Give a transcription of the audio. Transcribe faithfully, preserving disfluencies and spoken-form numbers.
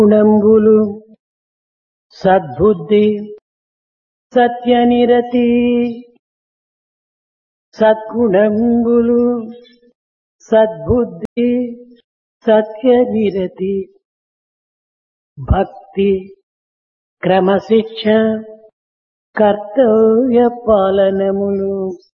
గుణంబులు సద్బుద్ధి సత్యనిరతి సద్గుణంబులు సద్బుద్ధి సత్యనిరతి భక్తి క్రమశిక్ష కర్తవ్య పాలనములు